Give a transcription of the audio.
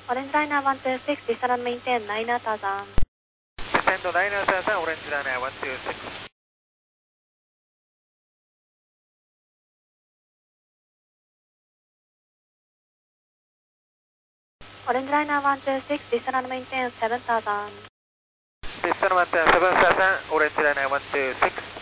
Orange Liner 126, descend and maintain 9000. Descend 9000, Orange Liner 126. Orange Liner 126, descend and maintain 7000. Descend 7000, Orange Liner 126.